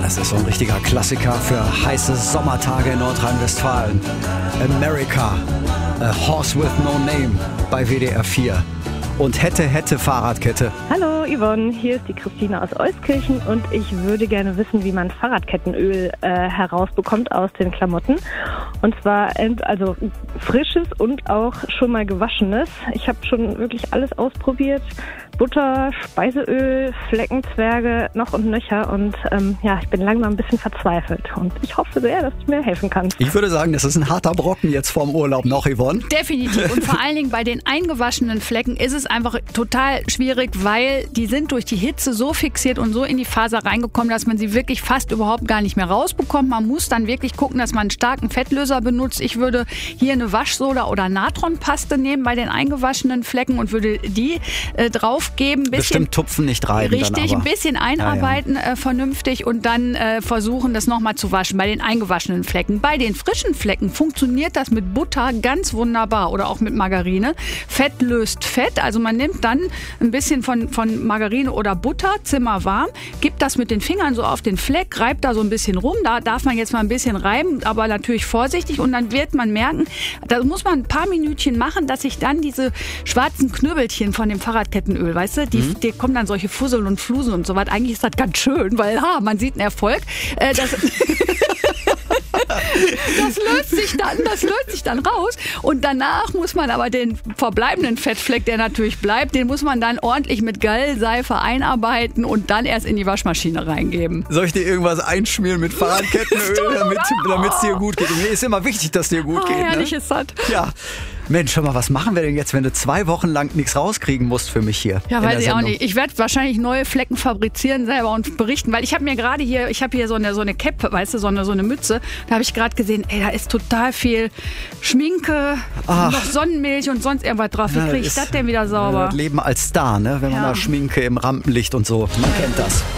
Das ist so ein richtiger Klassiker für heiße Sommertage in Nordrhein-Westfalen. America, A Horse with No Name bei WDR 4. Und hätte Fahrradkette. Hallo Yvonne, hier ist die Christine aus Euskirchen und ich würde gerne wissen, wie man Fahrradkettenöl herausbekommt aus den Klamotten. Und zwar also frisches und auch schon mal gewaschenes. Ich habe schon wirklich alles ausprobiert. Butter, Speiseöl, Fleckenzwerge, noch und nöcher. Und ich bin langsam ein bisschen verzweifelt. Und ich hoffe sehr, dass du mir helfen kannst. Ich würde sagen, das ist ein harter Brocken jetzt vorm Urlaub noch, Yvonne. Definitiv. Und vor allen Dingen bei den eingewaschenen Flecken ist es einfach total schwierig, weil die sind durch die Hitze so fixiert und so in die Faser reingekommen, dass man sie wirklich fast überhaupt gar nicht mehr rausbekommt. Man muss dann wirklich gucken, dass man einen starken Fettlöser benutzt. Ich würde hier eine Waschsoda oder Natronpaste nehmen bei den eingewaschenen Flecken und würde die draufgeben. Bestimmt tupfen, nicht reiben. Richtig, ein bisschen einarbeiten vernünftig und dann versuchen, das nochmal zu waschen bei den eingewaschenen Flecken. Bei den frischen Flecken funktioniert das mit Butter ganz wunderbar oder auch mit Margarine. Fett löst Fett, also man nimmt dann ein bisschen von Margarine oder Butter, zimmerwarm, gibt das mit den Fingern so auf den Fleck, reibt da so ein bisschen rum. Da darf man jetzt mal ein bisschen reiben, aber natürlich vorsichtig und dann wird man merken, da muss man ein paar Minütchen machen, dass sich dann diese schwarzen Knüppelchen von dem Fahrradkettenöl, weißt du, die kommen dann solche Fusseln und Flusen und so was. Eigentlich ist das ganz schön, weil man sieht einen Erfolg. Das löst sich dann raus und danach muss man aber den verbleibenden Fettfleck, der natürlich bleibt, den muss man dann ordentlich mit Gallseife einarbeiten und dann erst in die Waschmaschine reingeben. Soll ich dir irgendwas einschmieren mit Fahrradkettenöl, damit es dir gut geht? Mir ist immer wichtig, dass es dir gut geht. Herrlich Ne? ist das. Ja. Mensch, hör mal, was machen wir denn jetzt, wenn du 2 Wochen lang nichts rauskriegen musst für mich hier? Ja, weiß ich auch nicht. Ich werde wahrscheinlich neue Flecken fabrizieren selber und berichten, weil ich habe mir gerade hier, so eine Cap, weißt du, so eine Mütze. Da habe ich gerade gesehen, da ist total viel Schminke, noch Sonnenmilch und sonst irgendwas drauf. Wie kriege ich das denn wieder sauber? Das Leben als Star, ne? Wenn man da Schminke im Rampenlicht und so, man kennt das.